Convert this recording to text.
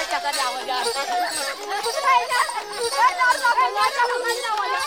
kata dia awak dah. Aku suka ini. Saya nak makan.